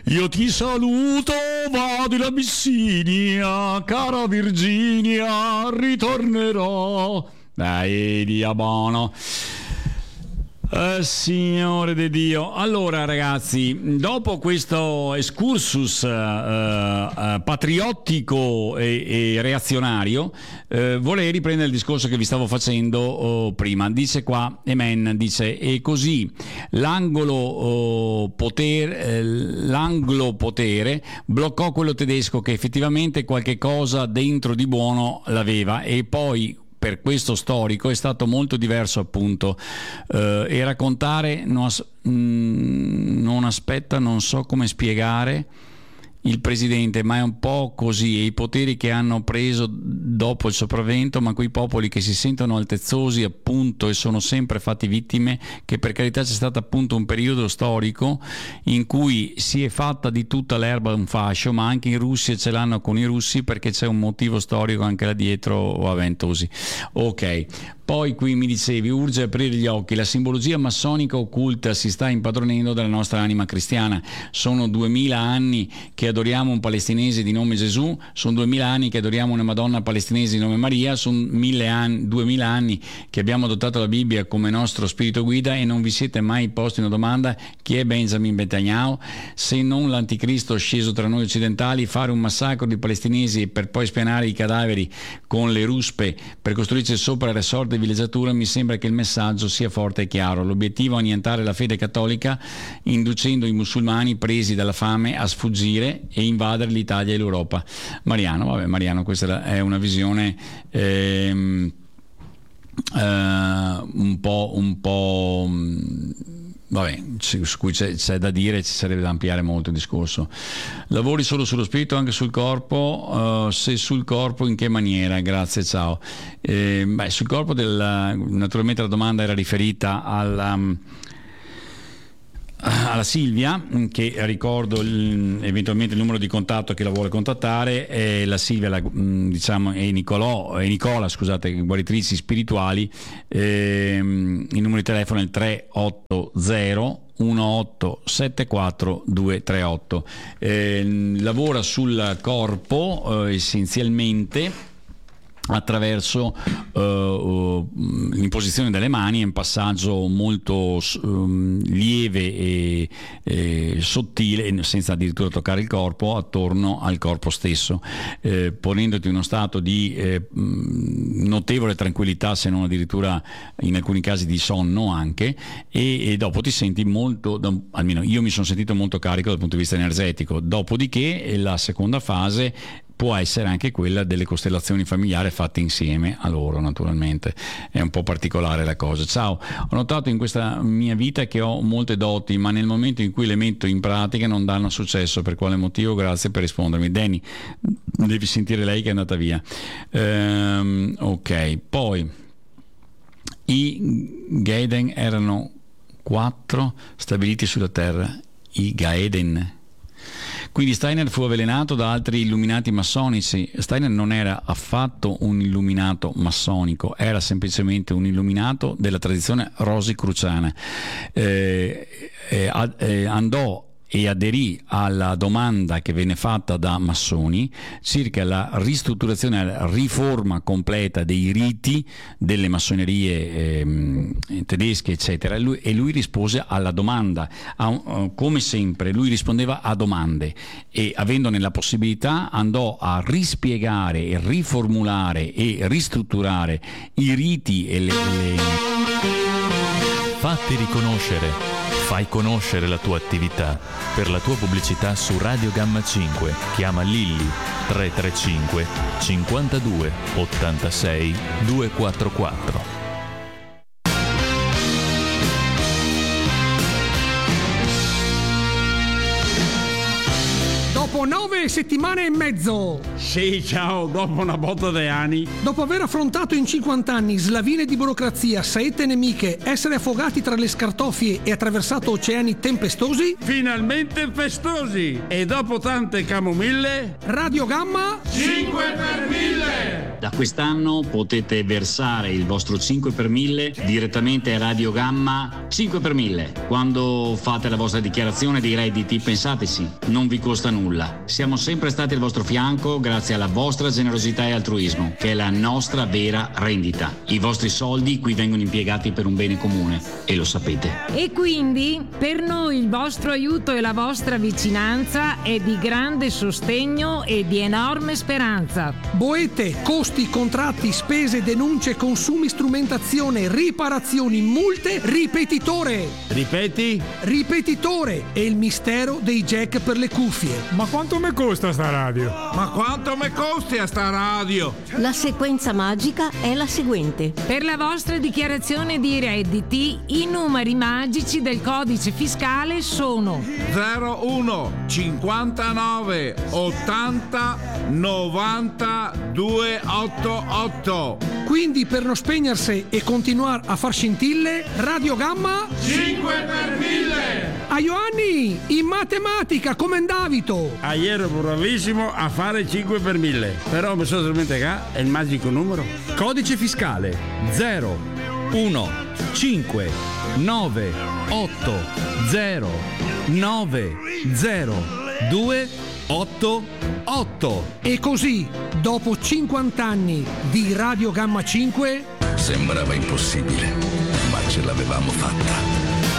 Io ti saluto, vado in Abissinia, cara Virginia, ritornerò. Dai, diabono. Signore di Dio. Allora ragazzi, dopo questo excursus patriottico e reazionario, vorrei riprendere il discorso che vi stavo facendo prima. Dice qua Emen, dice: e così l'anglo potere bloccò quello tedesco che effettivamente qualche cosa dentro di buono l'aveva, e poi per questo storico è stato molto diverso, appunto, e raccontare non aspetta, non so come spiegare il presidente, ma è un po' così, e i poteri che hanno preso dopo il sopravvento, ma quei popoli che si sentono altezzosi, appunto, e sono sempre fatti vittime, che per carità c'è stato appunto un periodo storico in cui si è fatta di tutta l'erba un fascio, ma anche in Russia ce l'hanno con i russi, perché c'è un motivo storico anche là dietro avventosi. Ok. Poi qui mi dicevi, urge aprire gli occhi, la simbologia massonica occulta si sta impadronendo della nostra anima cristiana. Sono 2000 anni che adoriamo un palestinese di nome Gesù, sono 2000 anni che adoriamo una Madonna palestinese di nome Maria, sono 2000 anni che abbiamo adottato la Bibbia come nostro spirito guida, e non vi siete mai posti una domanda: chi è Benjamin Netanyahu? Se non l'anticristo sceso tra noi occidentali, fare un massacro di palestinesi per poi spianare i cadaveri con le ruspe per costruirci sopra il resort di villeggiatura. Mi sembra che il messaggio sia forte e chiaro. L'obiettivo è annientare la fede cattolica, inducendo i musulmani presi dalla fame a sfuggire e invadere l'Italia e l'Europa. Mariano, questa è una visione un po' vabbè, su cui c'è da dire, ci sarebbe da ampliare molto il discorso. Lavori solo sullo spirito, anche sul corpo? Se sul corpo, in che maniera? Grazie, ciao. Sul corpo naturalmente la domanda era riferita alla Silvia, che ricordo eventualmente il numero di contatto che la vuole contattare. La Silvia, diciamo, e Nicola, scusate, guaritrici spirituali. Il numero di telefono è il 380 1874 238. Lavora sul corpo essenzialmente attraverso l'imposizione delle mani. È un passaggio molto lieve e sottile, senza addirittura toccare il corpo, attorno al corpo stesso, ponendoti in uno stato di notevole tranquillità, se non addirittura in alcuni casi di sonno anche, e dopo ti senti molto, almeno io mi sono sentito molto carico dal punto di vista energetico. Dopodiché la seconda fase può essere anche quella delle costellazioni familiari fatte insieme a loro, naturalmente. È un po' particolare la cosa. Ciao, ho notato in questa mia vita che ho molte doti, ma nel momento in cui le metto in pratica non danno successo. Per quale motivo? Grazie per rispondermi. Danny, devi sentire lei che è andata via. Ok, poi i Gaeden erano 4 stabiliti sulla terra. I Gaeden. Quindi Steiner fu avvelenato da altri illuminati massonici. Steiner non era affatto un illuminato massonico, era semplicemente un illuminato della tradizione rosicruciana. Andò e aderì alla domanda che venne fatta da massoni circa la ristrutturazione, la riforma completa dei riti delle massonerie tedesche, eccetera, e lui rispose alla domanda. Come sempre lui rispondeva a domande, e avendone la possibilità andò a rispiegare e riformulare e ristrutturare i riti e Fatti riconoscere. Fai conoscere la tua attività. Per la tua pubblicità su Radio Gamma 5 chiama Lilli 335 52 86 244. Dopo 9 settimane e mezzo. Sì, ciao, dopo una botta di anni. Dopo aver affrontato in 50 anni slavine di burocrazia, saette nemiche, essere affogati tra le scartoffie e attraversato oceani tempestosi. Finalmente festosi. E dopo tante camomille, Radio Gamma 5 per 1000. Da quest'anno potete versare il vostro 5 per 1000 direttamente a Radio Gamma 5 per 1000. Quando fate la vostra dichiarazione dei redditi, pensateci, non vi costa nulla. Siamo sempre stati al vostro fianco grazie alla vostra generosità e altruismo, che è la nostra vera rendita. I vostri soldi qui vengono impiegati per un bene comune e lo sapete. E quindi per noi il vostro aiuto e la vostra vicinanza è di grande sostegno e di enorme speranza. Boete, costi, contratti, spese, denunce, consumi, strumentazione, riparazioni, multe, ripetitore. Ripeti? Ripetitore è il mistero dei jack per le cuffie. Ma quanto mi costa sta radio? Ma quanto mi costi a sta radio? La sequenza magica è la seguente. Per la vostra dichiarazione di redditi, i numeri magici del codice fiscale sono 01 59 80 90 288. Quindi per non spegnersi e continuare a far scintille, Radio Gamma 5 per 1000. a Ioanni in matematica come Davito. Ieri ero bravissimo a fare 5 per 1000, però mi sono dimenticato il magico numero. Codice fiscale 0 1 5 9 8 0 9 0 2 8 8. E così, dopo 50 anni di Radio Gamma 5, sembrava impossibile, ma ce l'avevamo fatta.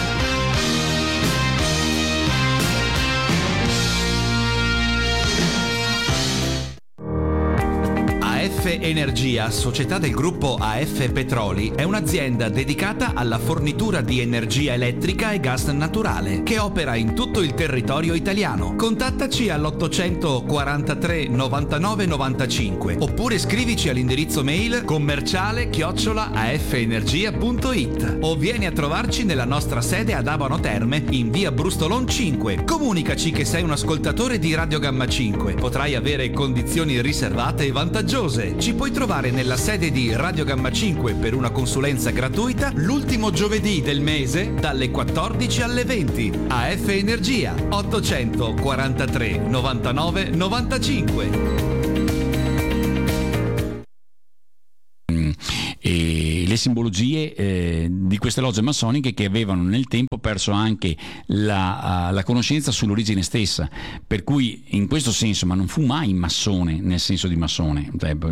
AF Energia, società del gruppo AF Petroli, è un'azienda dedicata alla fornitura di energia elettrica e gas naturale, che opera in tutto il territorio italiano. Contattaci all'843 99 95 oppure scrivici all'indirizzo mail commerciale@afenergia.it o vieni a trovarci nella nostra sede ad Abano Terme in via Brustolon 5. Comunicaci che sei un ascoltatore di Radio Gamma 5. Potrai avere condizioni riservate e vantaggiose. Ci puoi trovare nella sede di Radio Gamma 5 per una consulenza gratuita l'ultimo giovedì del mese dalle 14 alle 20. AF Energia 843 99 95. E le simbologie di queste logge massoniche che avevano nel tempo perso anche la conoscenza sull'origine stessa, per cui in questo senso, ma non fu mai massone nel senso di massone,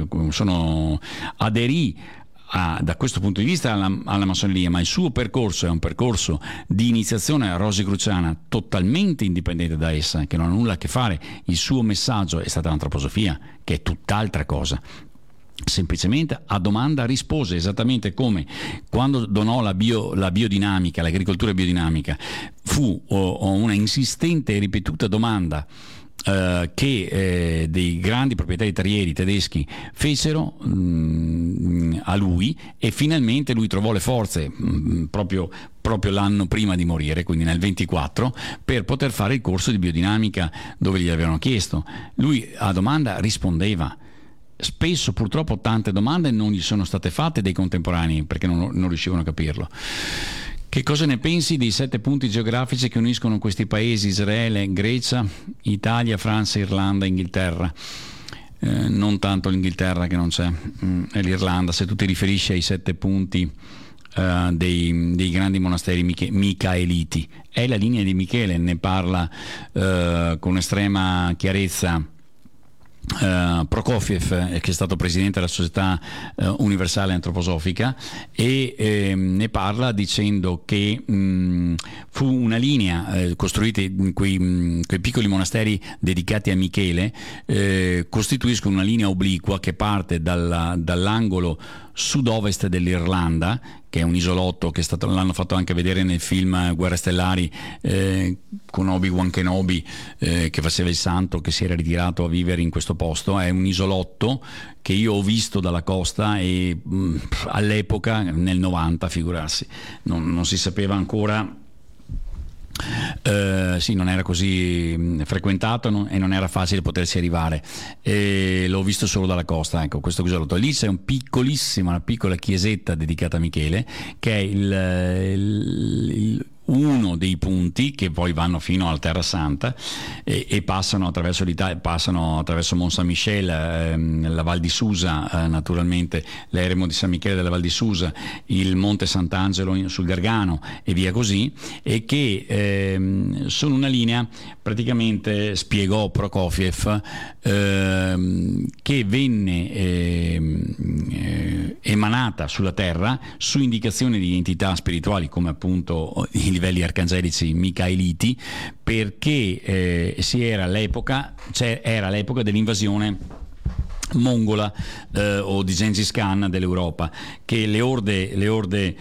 aderì da questo punto di vista alla massoneria, ma il suo percorso è un percorso di iniziazione rosicruciana totalmente indipendente da essa, che non ha nulla a che fare. Il suo messaggio è stata l'antroposofia, che è tutt'altra cosa. Semplicemente a domanda rispose, esattamente come quando donò la biodinamica, l'agricoltura biodinamica, fu una insistente e ripetuta domanda che dei grandi proprietari terrieri tedeschi fecero a lui, e finalmente lui trovò le forze proprio l'anno prima di morire, quindi nel 24, per poter fare il corso di biodinamica dove gli avevano chiesto. Lui a domanda rispondeva. Spesso purtroppo tante domande non gli sono state fatte dai contemporanei perché non riuscivano a capirlo. Che cosa ne pensi dei 7 punti geografici che uniscono questi paesi: Israele, Grecia, Italia, Francia, Irlanda, Inghilterra? Non tanto l'Inghilterra, che non c'è, è l'Irlanda. Se tu ti riferisci ai 7 punti dei grandi monasteri micaeliti, è la linea di Michele, ne parla con estrema chiarezza Prokofiev, che è stato presidente della Società Universale Antroposofica, e ne parla dicendo che fu una linea costruita in quei piccoli monasteri dedicati a Michele, costituiscono una linea obliqua che parte dall'angolo sud-ovest dell'Irlanda, che è un isolotto che l'hanno fatto anche vedere nel film Guerre Stellari con Obi-Wan Kenobi, che faceva il santo che si era ritirato a vivere in questo posto. È un isolotto che io ho visto dalla costa, e all'epoca, nel 90, figurarsi, non si sapeva ancora. Sì, non era così frequentato e non era facile potersi arrivare, l'ho visto solo dalla costa. Ecco, questo isolotto lì c'è una piccola chiesetta dedicata a Michele, che è uno dei punti che poi vanno fino alla Terra Santa e passano attraverso l'Italia, passano attraverso Mont Saint-Michel, la Val di Susa, naturalmente l'eremo di San Michele della Val di Susa, il Monte Sant'Angelo sul Gargano e via così, e che sono una linea, praticamente spiegò Prokofiev, che venne emanata sulla Terra su indicazione di entità spirituali come appunto i livelli arcangelici micaeliti, perché era l'epoca dell'invasione mongola o di Gengis Khan dell'Europa, che le orde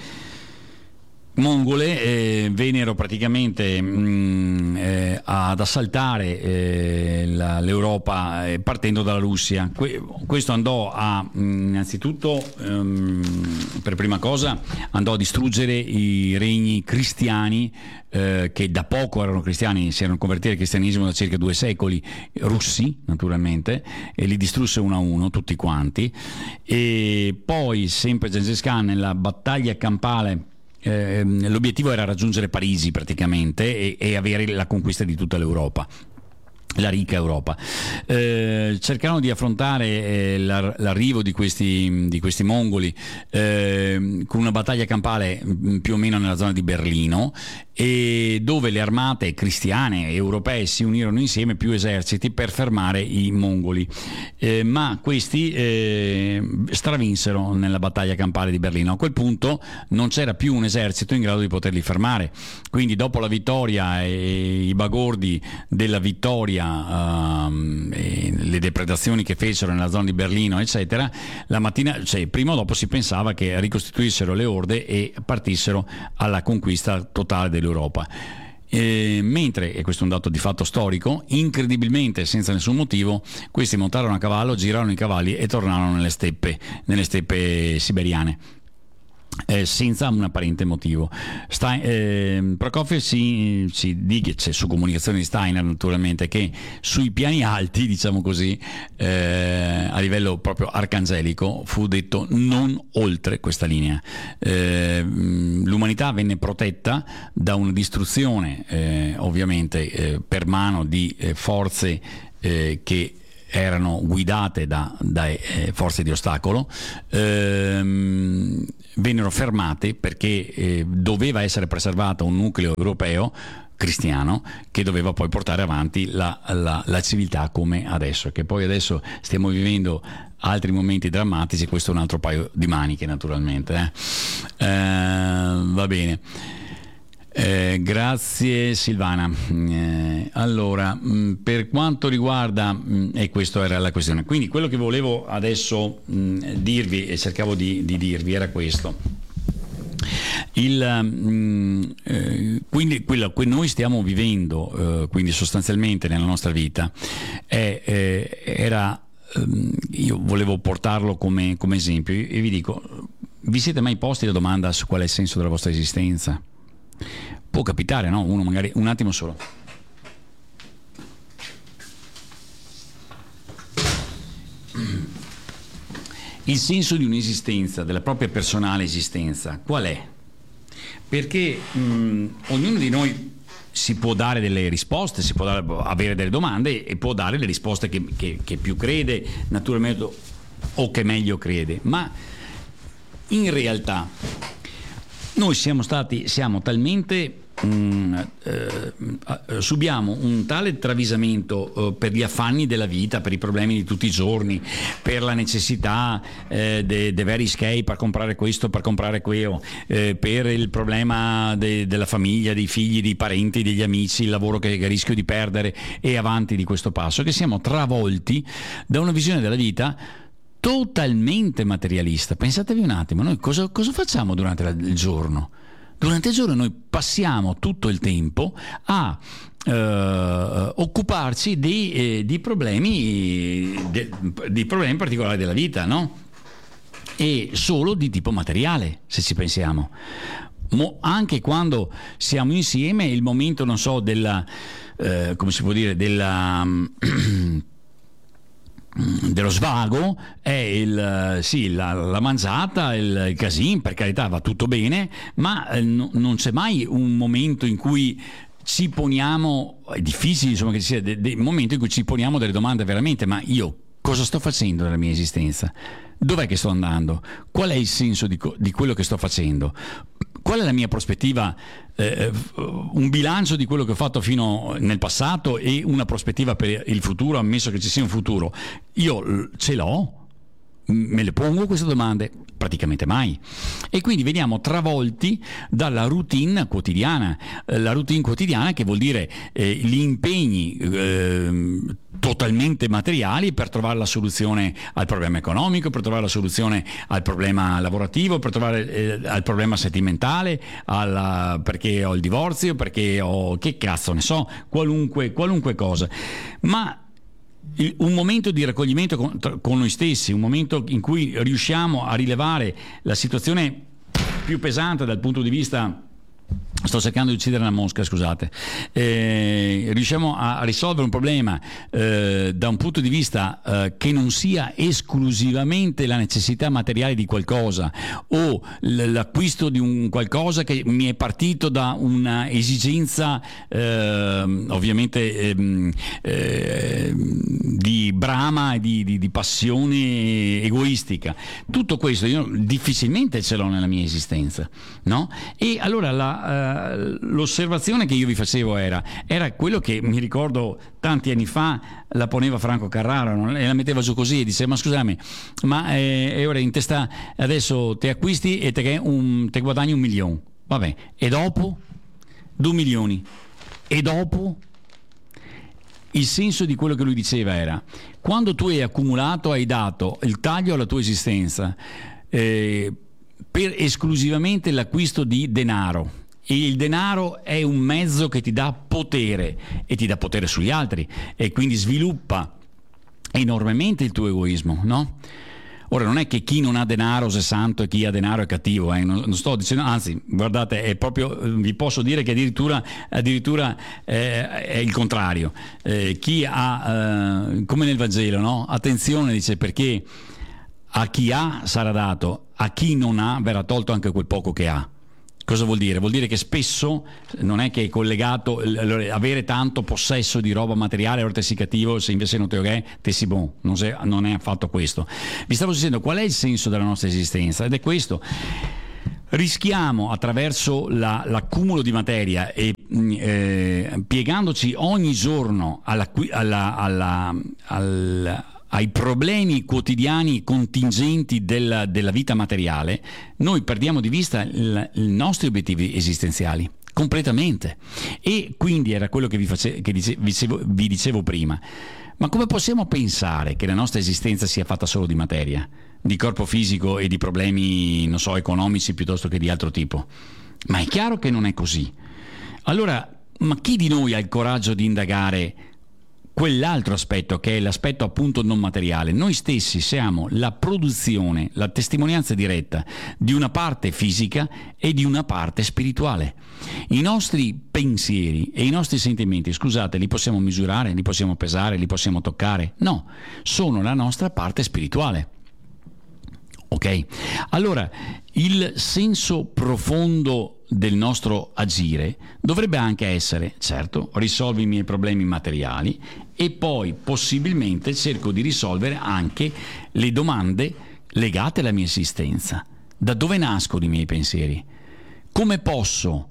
mongole vennero praticamente ad assaltare l'Europa partendo dalla Russia. Questo andò a innanzitutto per prima cosa andò a distruggere i regni cristiani che da poco erano cristiani, si erano convertiti al cristianesimo da circa 2 secoli, russi naturalmente, e li distrusse uno a uno tutti quanti. E poi sempre Gengis Khan nella battaglia campale, l'obiettivo era raggiungere Parigi praticamente e avere la conquista di tutta l'Europa, la ricca Europa. Cercarono di affrontare l'arrivo di questi mongoli con una battaglia campale più o meno nella zona di Berlino, e dove le armate cristiane e europee si unirono insieme, più eserciti, per fermare i mongoli, ma questi stravinsero nella battaglia campale di Berlino. A quel punto non c'era più un esercito in grado di poterli fermare, quindi dopo la vittoria e i bagordi della vittoria, e le depredazioni che fecero nella zona di Berlino eccetera, la mattina, prima o dopo si pensava che ricostituissero le orde e partissero alla conquista totale dell'Europa. Mentre, e questo è un dato di fatto storico, incredibilmente senza nessun motivo, questi montarono a cavallo, girarono i cavalli e tornarono nelle steppe siberiane. Senza un apparente motivo. Prokofiev ci dice, su comunicazione di Steiner naturalmente, che sui piani alti, diciamo così, a livello proprio arcangelico, fu detto non oltre questa linea. L'umanità venne protetta da una distruzione ovviamente per mano di forze che erano guidate da forze di ostacolo, vennero fermate perché doveva essere preservato un nucleo europeo cristiano che doveva poi portare avanti la civiltà come adesso, che poi adesso stiamo vivendo altri momenti drammatici. Questo è un altro paio di maniche naturalmente. Va bene. Grazie Silvana. Allora, per quanto riguarda, e questa era la questione, quindi quello che volevo adesso dirvi e cercavo di dirvi era questo. Quindi quello che noi stiamo vivendo, quindi sostanzialmente nella nostra vita, io volevo portarlo come esempio e vi dico: vi siete mai posti la domanda su qual è il senso della vostra esistenza? Può capitare, no? Uno magari un attimo solo. Il senso di un'esistenza, della propria personale esistenza, qual è? Perché ognuno di noi si può dare delle risposte, si può avere delle domande e può dare le risposte che più crede, naturalmente, o che meglio crede, ma in realtà noi siamo talmente subiamo un tale travisamento per gli affanni della vita, per i problemi di tutti i giorni, per la necessità di avere skate per comprare questo, per comprare quello, per il problema della famiglia, dei figli, dei parenti, degli amici, il lavoro che rischio di perdere, e avanti di questo passo, che siamo travolti da una visione della vita totalmente materialista. Pensatevi un attimo, noi cosa facciamo durante il giorno? Durante il giorno noi passiamo tutto il tempo a occuparci di problemi particolari della vita, no? E solo di tipo materiale, se ci pensiamo. Anche quando siamo insieme, il momento, non so, della come si può dire, della dello svago è la mangiata, il casin, per carità, va tutto bene, ma non c'è mai un momento in cui ci poniamo, è difficile insomma che ci sia dei momenti in cui ci poniamo delle domande veramente: ma io cosa sto facendo nella mia esistenza? Dov'è che sto andando? Qual è il senso di quello che sto facendo? Qual è la mia prospettiva? Un bilancio di quello che ho fatto fino nel passato e una prospettiva per il futuro, ammesso che ci sia un futuro. Io ce l'ho? Me le pongo queste domande? Praticamente mai. E quindi veniamo travolti dalla routine quotidiana. La routine quotidiana, che vuol dire gli impegni totalmente materiali per trovare la soluzione al problema economico, per trovare la soluzione al problema lavorativo, per trovare al problema sentimentale, perché ho il divorzio, perché ho, che cazzo ne so, qualunque cosa. Ma un momento di raccoglimento con noi stessi, un momento in cui riusciamo a rilevare la situazione più pesante dal punto di vista... Sto cercando di uccidere una mosca, scusate. Riusciamo a risolvere un problema da un punto di vista che non sia esclusivamente la necessità materiale di qualcosa o l'acquisto di un qualcosa che mi è partito da una esigenza ovviamente di brama e di passione egoistica. Tutto questo io difficilmente ce l'ho nella mia esistenza, no? E allora l'osservazione che io vi facevo era quello che mi ricordo tanti anni fa la poneva Franco Carraro e la metteva giù così e diceva: ma scusami, ma ora in testa adesso te acquisti e te guadagni 1 milione, vabbè, e dopo 2 milioni, e dopo? Il senso di quello che lui diceva era: quando tu hai accumulato, hai dato il taglio alla tua esistenza per esclusivamente l'acquisto di denaro, e il denaro è un mezzo che ti dà potere e ti dà potere sugli altri e quindi sviluppa enormemente il tuo egoismo, no? Ora, non è che chi non ha denaro sia santo e chi ha denaro è cattivo, non sto dicendo, anzi, guardate, è proprio, vi posso dire che addirittura è il contrario. Chi ha, come nel Vangelo, no? Attenzione, dice, perché a chi ha sarà dato, a chi non ha verrà tolto anche quel poco che ha. Cosa vuol dire? Vuol dire che spesso non è che è collegato avere tanto possesso di roba materiale, allora te sei cattivo, se invece non te lo è, te sei buono. Non è affatto questo. Vi stavo dicendo qual è il senso della nostra esistenza, ed è questo. Rischiamo, attraverso l'accumulo di materia e piegandoci ogni giorno ai problemi quotidiani contingenti della vita materiale, noi perdiamo di vista i nostri obiettivi esistenziali completamente. E quindi era quello che vi dicevo prima: ma come possiamo pensare che la nostra esistenza sia fatta solo di materia, di corpo fisico e di problemi, non so, economici piuttosto che di altro tipo? Ma è chiaro che non è così. Allora, ma chi di noi ha il coraggio di indagare quell'altro aspetto, che è l'aspetto appunto non materiale? Noi stessi siamo la produzione, la testimonianza diretta di una parte fisica e di una parte spirituale. I nostri pensieri e i nostri sentimenti, scusate, li possiamo misurare, li possiamo pesare, li possiamo toccare? No, sono la nostra parte spirituale. Ok? Allora, il senso profondo del nostro agire dovrebbe anche essere, certo, risolvo i miei problemi materiali e poi possibilmente cerco di risolvere anche le domande legate alla mia esistenza. Da dove nascono i miei pensieri? Come posso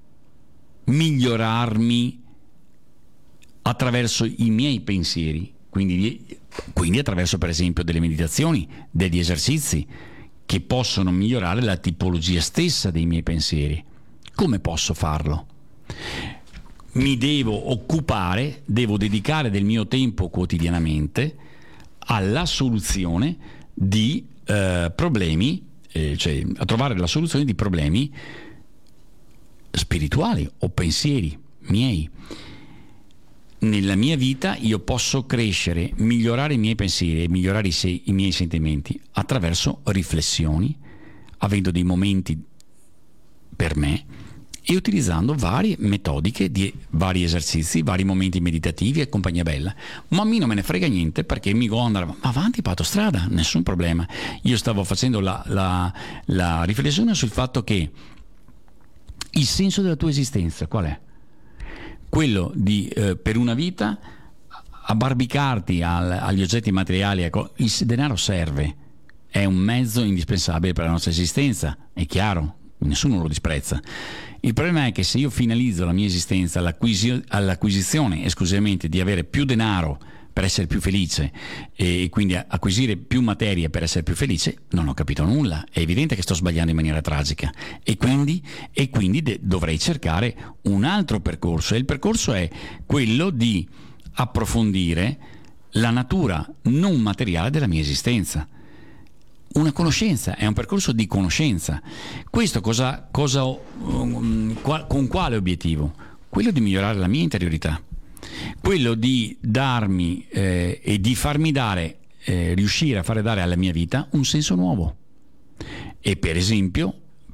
migliorarmi attraverso i miei pensieri? Quindi attraverso, per esempio, delle meditazioni, degli esercizi che possono migliorare la tipologia stessa dei miei pensieri. Come posso farlo? Mi devo occupare, devo dedicare del mio tempo quotidianamente alla soluzione di problemi, cioè a trovare la soluzione di problemi spirituali o pensieri miei. Nella mia vita io posso crescere, migliorare i miei pensieri e migliorare i miei sentimenti attraverso riflessioni, avendo dei momenti per me e utilizzando varie metodiche di vari esercizi, vari momenti meditativi e compagnia bella. Ma a me non me ne frega niente, perché mi go andare avanti per autostrada, nessun problema. Io stavo facendo la riflessione sul fatto che il senso della tua esistenza qual è? Quello di per una vita abbarbicarti agli oggetti materiali. Ecco, il denaro serve, è un mezzo indispensabile per la nostra esistenza, è chiaro, nessuno lo disprezza. Il problema è che se io finalizzo la mia esistenza all'acquisizione esclusivamente di avere più denaro per essere più felice e quindi acquisire più materia per essere più felice, non ho capito nulla. È evidente che sto sbagliando in maniera tragica e quindi dovrei cercare un altro percorso, e il percorso è quello di approfondire la natura non materiale della mia esistenza. Una conoscenza, è un percorso di conoscenza. Questo con quale obiettivo? Quello di migliorare la mia interiorità, quello di darmi e di farmi dare, riuscire a fare dare alla mia vita un senso nuovo. E per esempio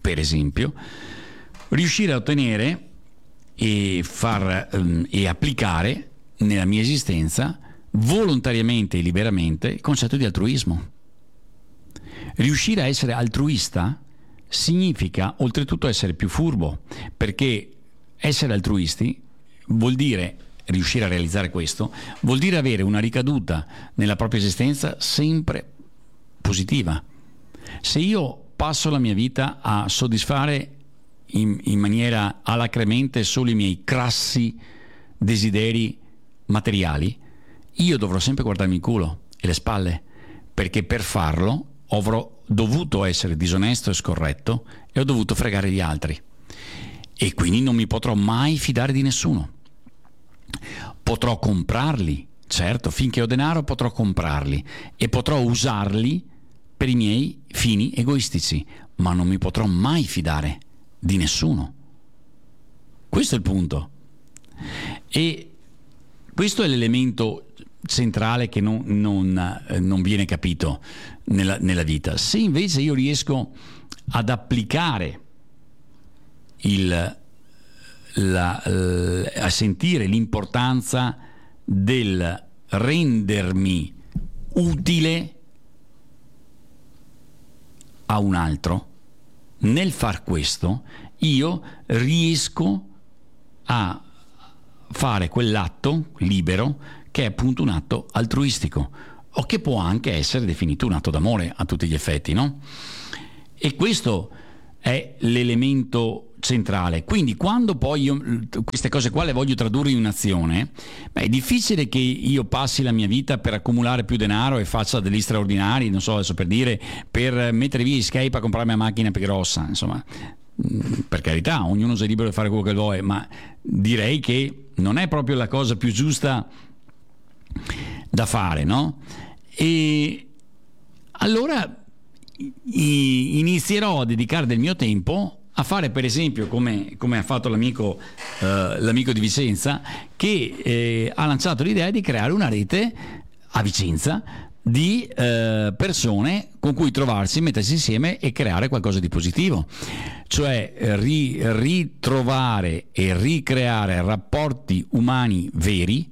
riuscire a ottenere e applicare nella mia esistenza volontariamente e liberamente il concetto di altruismo. Riuscire a essere altruista significa oltretutto essere più furbo, perché essere altruisti vuol dire, riuscire a realizzare questo, vuol dire avere una ricaduta nella propria esistenza sempre positiva. Se io passo la mia vita a soddisfare in maniera alacremente solo i miei crassi desideri materiali, io dovrò sempre guardarmi il culo e le spalle, perché per farlo avrò dovuto essere disonesto e scorretto e ho dovuto fregare gli altri, e quindi non mi potrò mai fidare di nessuno. Potrò comprarli, certo, finché ho denaro potrò comprarli e potrò usarli per i miei fini egoistici, ma non mi potrò mai fidare di nessuno. Questo è il punto, e questo è l'elemento centrale che non viene capito nella vita. Se invece io riesco ad applicare a sentire l'importanza del rendermi utile a un altro, nel far questo io riesco a fare quell'atto libero che è appunto un atto altruistico, o che può anche essere definito un atto d'amore a tutti gli effetti, no? E questo è l'elemento centrale. Quindi quando poi io queste cose qua le voglio tradurre in un'azione, è difficile che io passi la mia vita per accumulare più denaro e faccia degli straordinari, non so, adesso per dire, per mettere via Escape a comprarmi una macchina più grossa, insomma, per carità, ognuno è libero di fare quello che vuole, ma direi che non è proprio la cosa più giusta da fare, no? E allora inizierò a dedicare del mio tempo a fare, per esempio, come ha fatto l'amico di Vicenza, che ha lanciato l'idea di creare una rete a Vicenza di persone con cui trovarsi, mettersi insieme e creare qualcosa di positivo, cioè ritrovare e ricreare rapporti umani veri,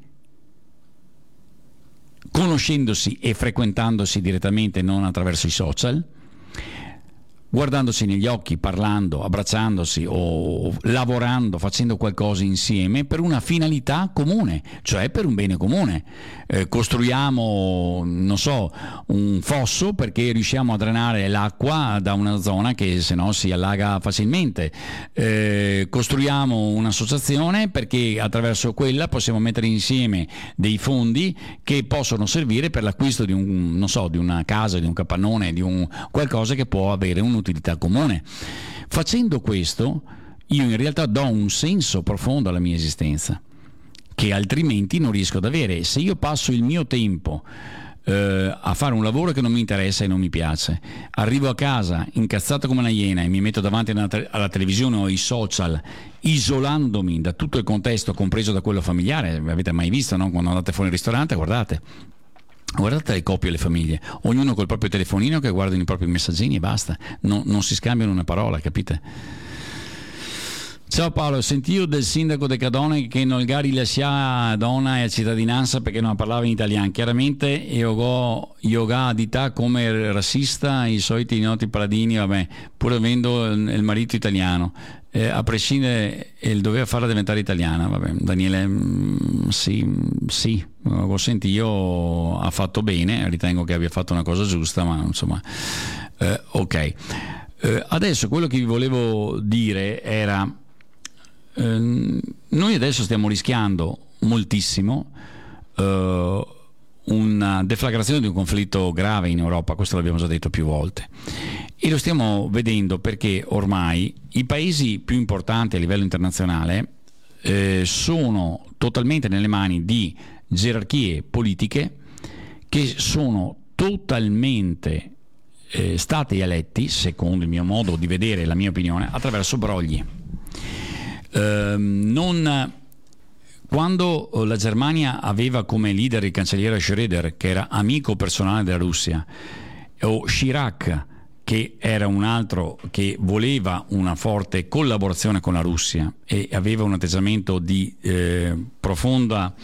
conoscendosi e frequentandosi direttamente, non attraverso i social, guardandosi negli occhi, parlando, abbracciandosi o lavorando, facendo qualcosa insieme per una finalità comune, cioè per un bene comune. Costruiamo, non so, un fosso perché riusciamo a drenare l'acqua da una zona che se no si allaga facilmente. Costruiamo un'associazione perché attraverso quella possiamo mettere insieme dei fondi che possono servire per l'acquisto di una casa, di un capannone, di un qualcosa che può avere un'utilità comune. Facendo questo, io in realtà do un senso profondo alla mia esistenza, che altrimenti non riesco ad avere. Se io passo il mio tempo a fare un lavoro che non mi interessa e non mi piace, arrivo a casa incazzato come una iena e mi metto davanti alla televisione o ai social, isolandomi da tutto il contesto, compreso da quello familiare. Avete mai visto, no? Quando andate fuori al ristorante, guardate le coppie e le famiglie, ognuno col proprio telefonino che guardano i propri messaggini e basta, non si scambiano una parola, capite? Ciao Paolo, sentivo del sindaco de Cadone che non gari lascia donna e cittadinanza perché non parlava in italiano. Chiaramente io di te come razzista, i soliti noti paladini, vabbè, pur avendo il marito italiano. A prescindere il doveva farla diventare italiana, vabbè, Daniele, sì, ho sentito, ha fatto bene, ritengo che abbia fatto una cosa giusta, ma insomma, ok. Adesso quello che vi volevo dire era... noi adesso stiamo rischiando moltissimo una deflagrazione di un conflitto grave in Europa, questo l'abbiamo già detto più volte, e lo stiamo vedendo perché ormai i paesi più importanti a livello internazionale sono totalmente nelle mani di gerarchie politiche che sono totalmente stati eletti, secondo il mio modo di vedere e la mia opinione, attraverso brogli. Quando la Germania aveva come leader il cancelliere Schröder, che era amico personale della Russia, o Chirac, che era un altro che voleva una forte collaborazione con la Russia e aveva un atteggiamento di profonda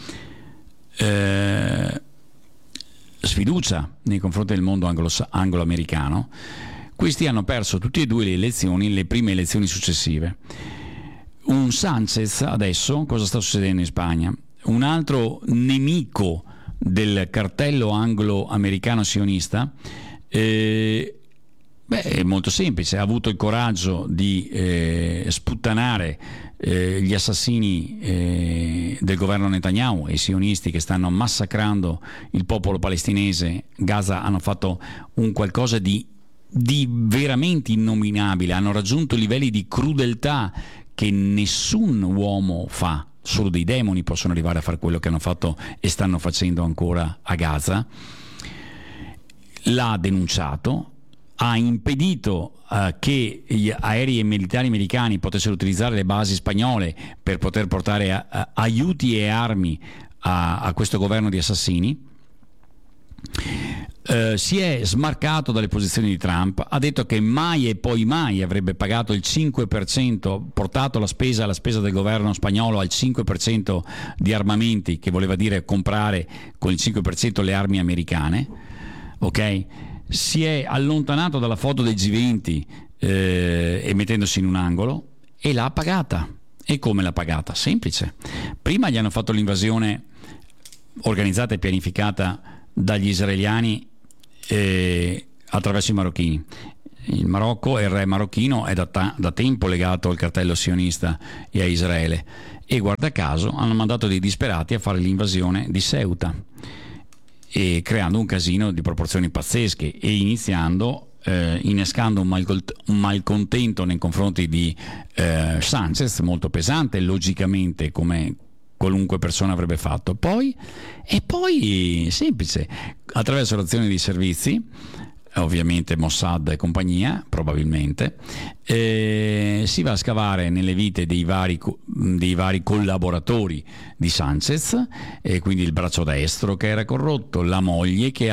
sfiducia nei confronti del mondo anglo-americano, questi hanno perso tutti e due le elezioni, le prime elezioni successive. Un Sánchez adesso, cosa sta succedendo in Spagna? Un altro nemico del cartello anglo-americano sionista, è molto semplice, ha avuto il coraggio di sputtanare gli assassini del governo Netanyahu e i sionisti che stanno massacrando il popolo palestinese. Gaza hanno fatto un qualcosa di veramente innominabile, hanno raggiunto livelli di crudeltà che nessun uomo fa, solo dei demoni possono arrivare a fare quello che hanno fatto e stanno facendo ancora a Gaza. L'ha denunciato, ha impedito che gli aerei militari americani potessero utilizzare le basi spagnole per poter portare aiuti e armi a questo governo di assassini. Si è smarcato dalle posizioni di Trump, ha detto che mai e poi mai avrebbe pagato il 5%, portato la spesa del governo spagnolo al 5% di armamenti, che voleva dire comprare con il 5% le armi americane, ok? Si è allontanato dalla foto del G20 e mettendosi in un angolo, e l'ha pagata. E come l'ha pagata? Semplice. Prima gli hanno fatto l'invasione organizzata e pianificata dagli israeliani attraverso i marocchini. Il Marocco e il re marocchino è da tempo legato al cartello sionista e a Israele, e guarda caso hanno mandato dei disperati a fare l'invasione di Ceuta, e creando un casino di proporzioni pazzesche e innescando un malcontento nei confronti di Sánchez molto pesante, logicamente, come qualunque persona avrebbe fatto. Poi semplice, attraverso l'azione di servizi, ovviamente Mossad e compagnia, probabilmente, si va a scavare nelle vite dei vari collaboratori di Sánchez, quindi il braccio destro che era corrotto, la moglie che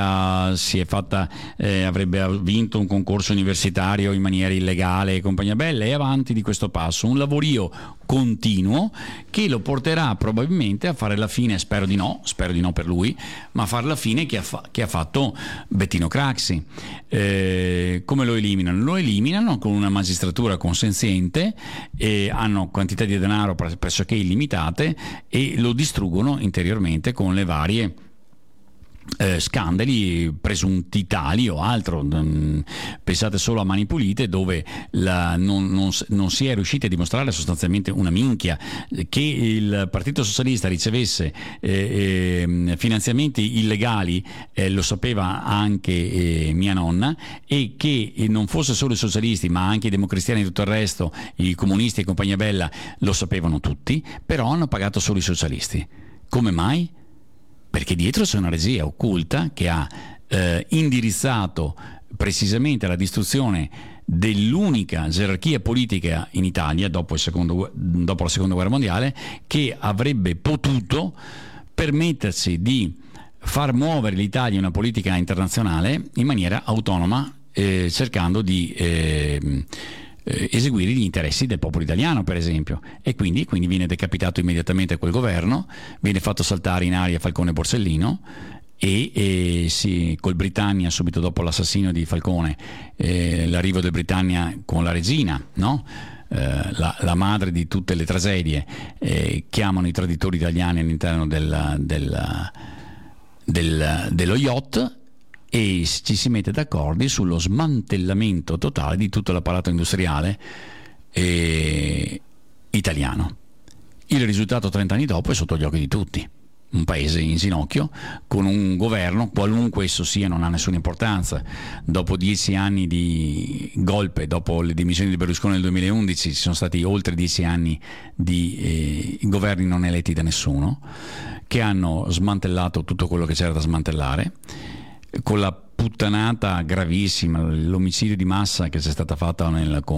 avrebbe vinto un concorso universitario in maniera illegale e compagnia bella, e avanti di questo passo, un lavorio continuo che lo porterà probabilmente a fare la fine, spero di no per lui, ma a fare la fine che ha fatto Bettino Craxi. Come lo eliminano? Lo eliminano con una magistratura consenziente, hanno quantità di denaro pressoché illimitate, e lo distruggono interiormente con le varie scandali presunti tali o altro. Pensate solo a Mani Pulite, dove non si è riusciti a dimostrare sostanzialmente una minchia. Che il Partito Socialista ricevesse finanziamenti illegali lo sapeva anche mia nonna, e che non fosse solo i socialisti ma anche i democristiani e tutto il resto, i comunisti e compagnia bella, lo sapevano tutti, però hanno pagato solo i socialisti. Come mai? Perché dietro c'è una regia occulta che ha indirizzato precisamente alla distruzione dell'unica gerarchia politica in Italia dopo la seconda guerra mondiale, che avrebbe potuto permettersi di far muovere l'Italia in una politica internazionale in maniera autonoma, cercando di eseguire gli interessi del popolo italiano, per esempio, e quindi viene decapitato immediatamente quel governo, viene fatto saltare in aria Falcone e Borsellino, e col Britannia, subito dopo l'assassinio di Falcone, l'arrivo del Britannia con la regina, no? La madre di tutte le tragedie, chiamano i traditori italiani all'interno dello yacht, e ci si mette d'accordo sullo smantellamento totale di tutto l'apparato industriale italiano. Il risultato 30 anni dopo è sotto gli occhi di tutti. Un paese in ginocchio, con un governo, qualunque esso sia, non ha nessuna importanza. Dopo 10 anni di golpe, dopo le dimissioni di Berlusconi nel 2011, ci sono stati oltre 10 anni di governi non eletti da nessuno, che hanno smantellato tutto quello che c'era da smantellare, con la puttanata gravissima, l'omicidio di massa che c'è stata fatta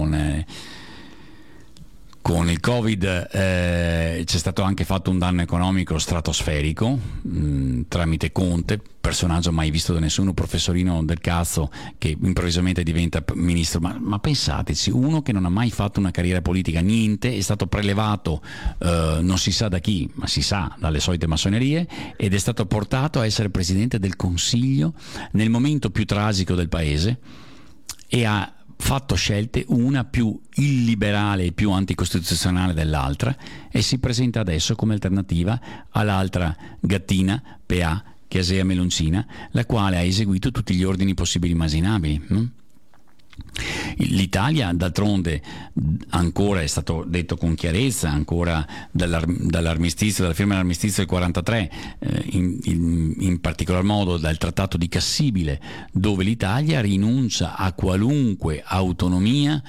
con il Covid. C'è stato anche fatto un danno economico stratosferico tramite Conte, personaggio mai visto da nessuno, professorino del cazzo che improvvisamente diventa ministro. Ma pensateci, uno che non ha mai fatto una carriera politica, niente, è stato prelevato non si sa da chi, ma si sa dalle solite massonerie, ed è stato portato a essere presidente del Consiglio nel momento più tragico del paese, e ha fatto scelte, una più illiberale e più anticostituzionale dell'altra, e si presenta adesso come alternativa all'altra gattina PA, che è Asea Meloncina, la quale ha eseguito tutti gli ordini possibili e immaginabili. L'Italia, d'altronde, ancora è stato detto con chiarezza, ancora dall'armistizio, dalla firma dell'armistizio del 43, in particolar modo dal Trattato di Cassibile, dove l'Italia rinuncia a qualunque autonomia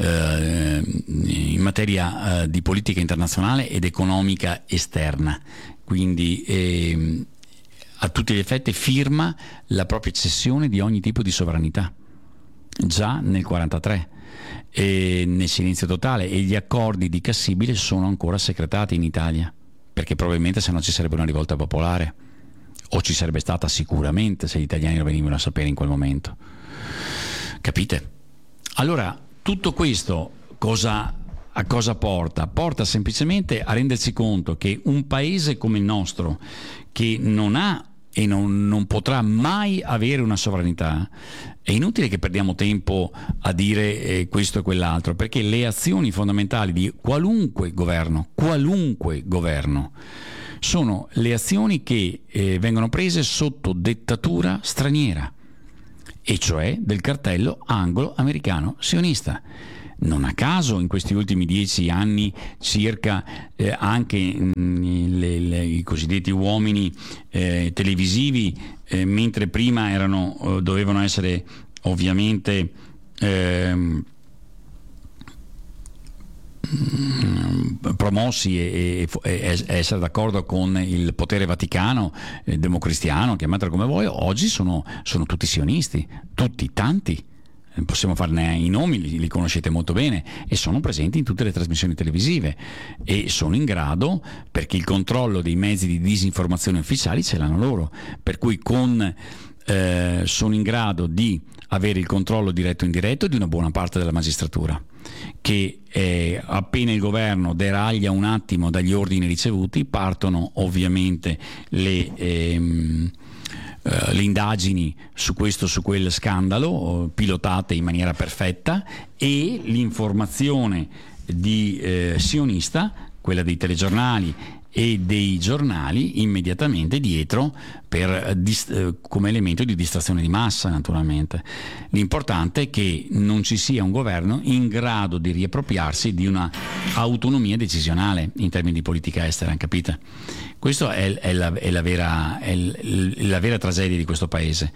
in materia di politica internazionale ed economica esterna. Quindi a tutti gli effetti firma la propria cessione di ogni tipo di sovranità già nel 43, nel silenzio totale, e gli accordi di Cassibile sono ancora segretati in Italia, perché probabilmente se no ci sarebbe una rivolta popolare, o ci sarebbe stata sicuramente se gli italiani lo venivano a sapere in quel momento. Capite? Allora, tutto questo a cosa porta? Porta semplicemente a rendersi conto che un paese come il nostro, che non ha e non potrà mai avere una sovranità, è inutile che perdiamo tempo a dire questo e quell'altro, perché le azioni fondamentali di qualunque governo, sono le azioni che vengono prese sotto dettatura straniera, e cioè del cartello anglo-americano sionista. Non a caso in questi ultimi 10 anni circa anche i cosiddetti uomini televisivi, mentre prima dovevano essere ovviamente promossi e essere d'accordo con il potere vaticano, democristiano, chiamatelo come vuoi, oggi sono tutti sionisti, tutti, tanti. Possiamo farne i nomi, li conoscete molto bene, e sono presenti in tutte le trasmissioni televisive, e sono in grado, perché il controllo dei mezzi di disinformazione ufficiali ce l'hanno loro, per cui sono in grado di avere il controllo diretto e indiretto di una buona parte della magistratura, che appena il governo deraglia un attimo dagli ordini ricevuti, partono ovviamente le indagini su questo, su quel scandalo, pilotate in maniera perfetta, e l'informazione sionista, quella dei telegiornali e dei giornali, immediatamente dietro come elemento di distrazione di massa, naturalmente. L'importante è che non ci sia un governo in grado di riappropriarsi di una autonomia decisionale in termini di politica estera, capite? Questa è la vera tragedia di questo paese.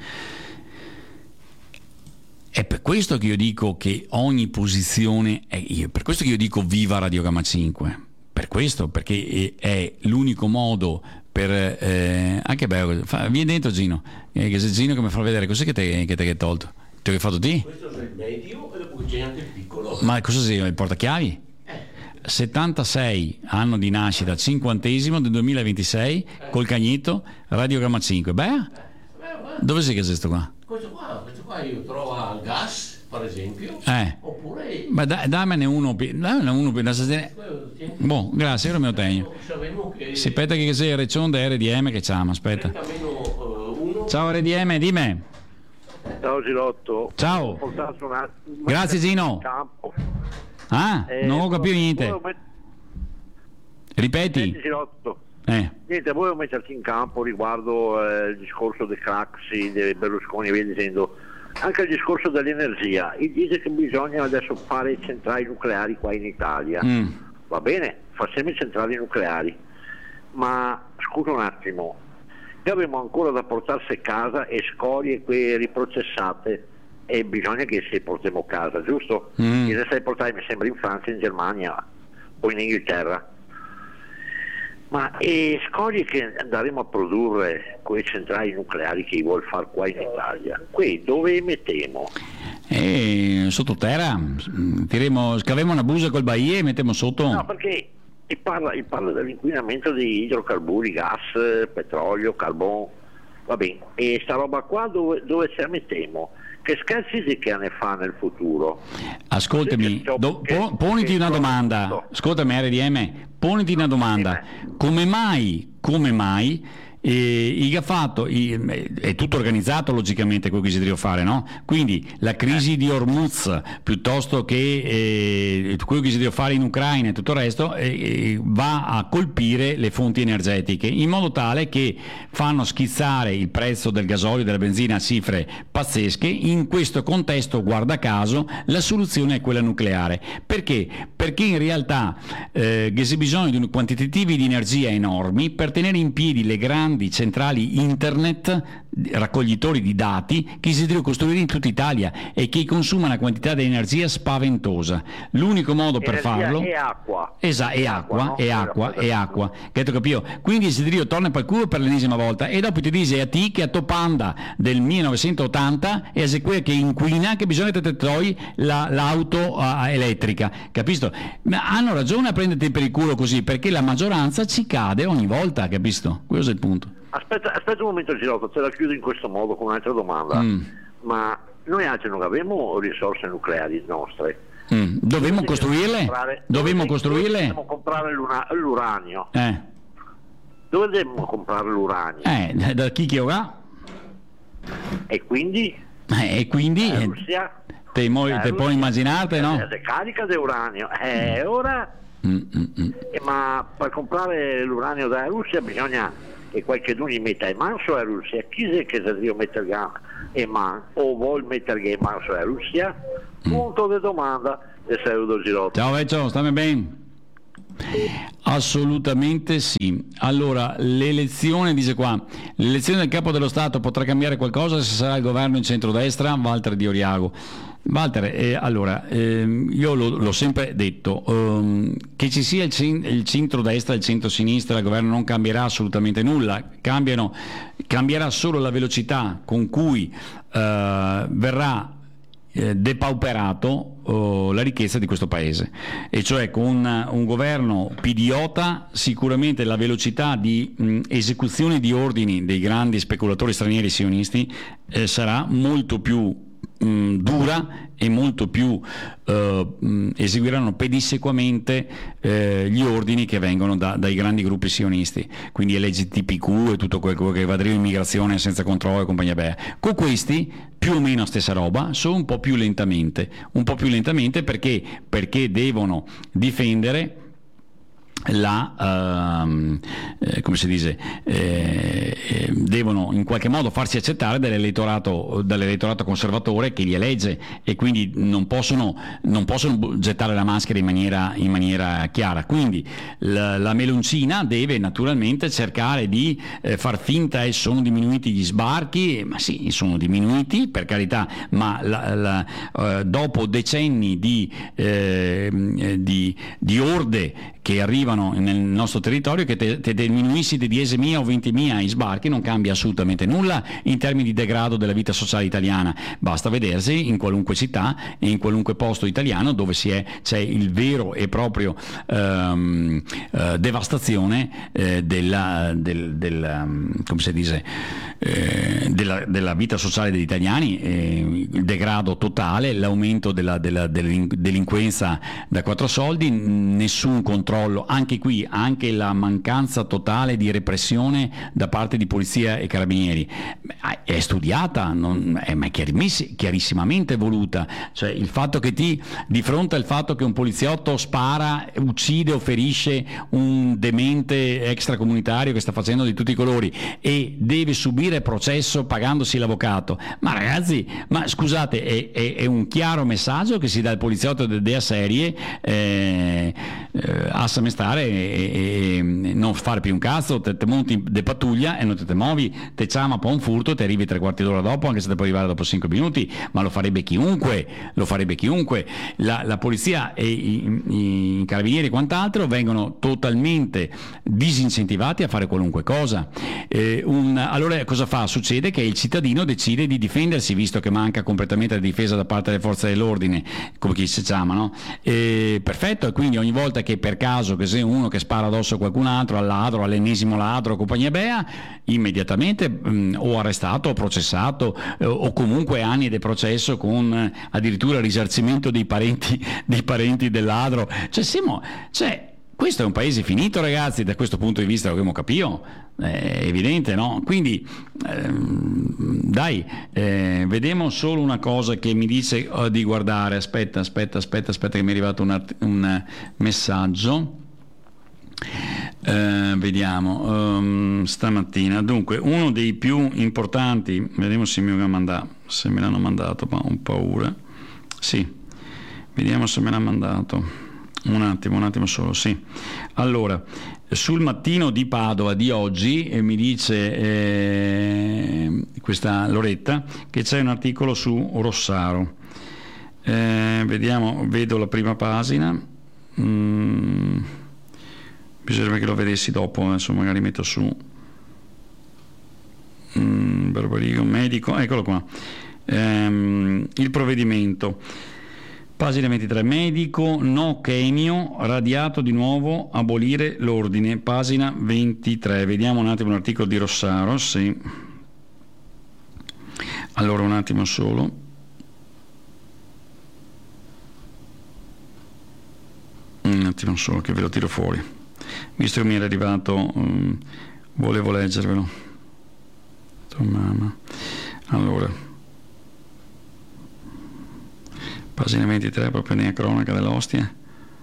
È per questo che io dico che ogni posizione per questo che io dico viva Radio Gamma 5. Per questo, perché è l'unico modo per anche bello. Vieni dentro, Gino, che se Gino che mi fa vedere cos'è che ti hai tolto? Ti hai fatto te? Questo è il medio e dopo c'è anche il piccolo. Ma cosa sei, il portachiavi? 76 anno di nascita, 50° del 2026, col cagnetto, Radio Gamma 5. Dove sei che è questo qua? Questo qua io trovo al gas. per esempio, oppure ma dammene uno più da sostenere. Boh, grazie, ora me lo tengo. Aspetta che sei Reccionde RDM che c'ha, aspetta. Ciao RDM, dimmi. Ciao Girotto. Ciao. Grazie Gino. Non ho capito niente. Ripeti. Girotto. Niente, volevo metterti in campo riguardo il discorso dei Craxi, di Berlusconi e via dicendo, anche il discorso dell'energia. Dice che bisogna adesso fare centrali nucleari qua in Italia. Va bene, facciamo centrali nucleari, ma scusa un attimo, noi abbiamo ancora da portarsi a casa e scorie riprocessate e bisogna che si portiamo a casa, giusto? Le sai portare, mi sembra, in Francia, in Germania o in Inghilterra. Ma scorie che andremo a produrre con le centrali nucleari che vuol fare qua in Italia, qui dove mettiamo? Sottoterra, scaviamo una busa col baie e mettiamo sotto. No, perché parla dell'inquinamento di idrocarburi, gas, petrolio, carbone, va bene, e sta roba qua dove ce la mettiamo? Che scherzi di che ne fa nel futuro? Ascoltami, poniti una domanda. Ascoltami RDM, poniti una domanda. Come mai il GAFATO è tutto organizzato logicamente quello che si deve fare, no? Quindi la crisi di Hormuz piuttosto che quello che si deve fare in Ucraina e tutto il resto va a colpire le fonti energetiche in modo tale che fanno schizzare il prezzo del gasolio e della benzina a cifre pazzesche. In questo contesto, guarda caso, la soluzione è quella nucleare. Perché? Perché in realtà si ha bisogno di quantitativi di energia enormi per tenere in piedi le grandi centrali internet, raccoglitori di dati che si deve costruire in tutta Italia e che consuma una quantità di energia spaventosa. L'unico modo per farlo è acqua. Esatto, è acqua. Che tu capito? Quindi si deve tornare per il culo per l'ennesima volta e dopo ti dice a te che a Topanda del 1980 è se quella che inquina che bisogna te trovi l'auto elettrica, capisco? Ma hanno ragione a prenderti per il culo così, perché la maggioranza ci cade ogni volta, capisco? Questo è il punto. Aspetta un momento Girotto, te la chiudo in questo modo con un'altra domanda. Ma noi oggi non abbiamo risorse nucleari nostre. Dobbiamo costruirle? Dobbiamo comprare l'uranio. Dove dobbiamo comprare l'uranio? Da chi che ora? E quindi? Russia? Te puoi immaginare, no? La carica di uranio. Ora? Ma per comprare l'uranio dalla Russia bisogna che qualcuno gli metta in mano sulla Russia. Chi è che deve mettere in mano o vuol mettere in mano sulla Russia? Punto di domanda del saluto Girotto. Ciao Vecchio, stammi bene? Assolutamente sì. Allora, l'elezione del capo dello Stato potrà cambiare qualcosa se sarà il governo in centrodestra? Walter Di Oriago. Walter, allora, io l'ho sempre detto, che ci sia il centrodestra e il centrosinistra, il governo non cambierà assolutamente nulla, cambierà solo la velocità con cui verrà depauperato la ricchezza di questo paese, e cioè con un governo pidiota sicuramente la velocità di esecuzione di ordini dei grandi speculatori stranieri sionisti sarà molto più dura e molto più eseguiranno pedissequamente gli ordini che vengono dai grandi gruppi sionisti, quindi LGTBQ e tutto quello che va a dire immigrazione senza controllo e compagnia bella. Con questi più o meno stessa roba, solo un po' più lentamente perché devono difendere come si dice, devono in qualche modo farsi accettare dall'elettorato conservatore che li elegge, e quindi non possono gettare la maschera in maniera chiara. Quindi la Meloncina deve naturalmente cercare di far finta e sono diminuiti gli sbarchi, ma sì, sono diminuiti per carità, ma dopo decenni di orde che arrivano nel nostro territorio, che te diminuissi di 10.000 o 20.000 i sbarchi non cambia assolutamente nulla in termini di degrado della vita sociale italiana. Basta vedersi in qualunque città e in qualunque posto italiano dove c'è il vero e proprio devastazione come si dice, della vita sociale degli italiani, il degrado totale, l'aumento della delinquenza da quattro soldi, nessun controllo, anche qui anche la mancanza totale di repressione da parte di polizia e carabinieri è studiata, ma è chiarissimamente voluta, cioè il fatto che di fronte al fatto che un poliziotto spara, uccide o ferisce un demente extracomunitario che sta facendo di tutti i colori e deve subire processo pagandosi l'avvocato, ma ragazzi, ma scusate, è un chiaro messaggio che si dà al poliziotto dea serie, a semestare e non fare più un cazzo, te monti de pattuglia e non te muovi, te chiama per un furto, te arrivi 3/4 d'ora dopo, anche se te puoi arrivare dopo 5 minuti, ma lo farebbe chiunque. La polizia e i carabinieri e quant'altro vengono totalmente disincentivati a fare qualunque cosa. Allora cosa fa? Succede che il cittadino decide di difendersi, visto che manca completamente la difesa da parte delle forze dell'ordine, come chi si chiama, no? Perfetto, e quindi ogni volta che per caso che sia uno che spara addosso a qualcun altro, al ladro, all'ennesimo ladro, compagnia bea, immediatamente o arrestato o processato, o comunque anni del processo con addirittura risarcimento dei parenti del ladro. Questo è un paese finito, ragazzi, da questo punto di vista, lo abbiamo capito, è evidente, no? Quindi vediamo solo una cosa che mi dice di guardare. Aspetta che mi è arrivato un messaggio. Vediamo stamattina. Dunque, uno dei più importanti, vediamo se me l'hanno mandato, ma ho paura. Sì, vediamo se me l'ha mandato. Un attimo solo, sì. Allora, sul Mattino di Padova di oggi mi dice questa Loretta che c'è un articolo su Rossaro. Vedo la prima pagina. Bisognerebbe che lo vedessi dopo, adesso magari metto su Barbarigo, medico, eccolo qua. Il provvedimento. Pagina 23, medico, no chemio, radiato di nuovo, abolire l'ordine. Pagina 23, vediamo un attimo l'articolo di Rossaro, sì. Allora un attimo solo. Un attimo solo che ve lo tiro fuori. Visto che mi era arrivato, volevo leggervelo. Allora. Pagina 23, proprio nella cronaca dell'ostia.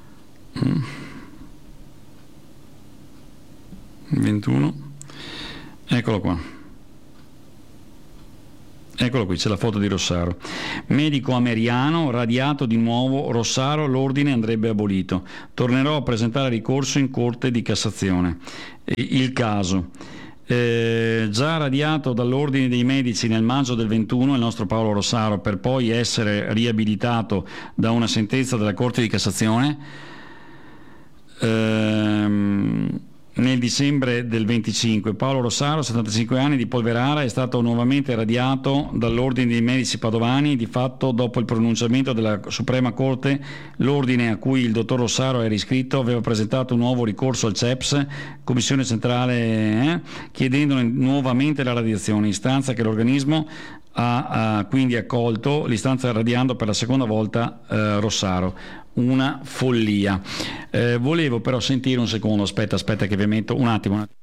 21. Eccolo qua. Eccolo qui, c'è la foto di Rossaro. Medico ameriano, radiato di nuovo, Rossaro, l'ordine andrebbe abolito. Tornerò a presentare ricorso in Corte di Cassazione. Il caso. Già radiato dall'ordine dei medici nel maggio del 21 il nostro Paolo Rossaro, per poi essere riabilitato da una sentenza della Corte di Cassazione nel dicembre del 25. Paolo Rossaro, 75 anni, di Polverara, è stato nuovamente radiato dall'ordine dei medici padovani. Di fatto, dopo il pronunciamento della Suprema Corte, l'ordine a cui il dottor Rossaro era iscritto aveva presentato un nuovo ricorso al CEPS, Commissione Centrale, chiedendone nuovamente la radiazione, istanza che l'organismo ha quindi accolto, l'istanza radiando per la seconda volta Rossaro. Una follia. Volevo però sentire un secondo, aspetta che vi metto un attimo.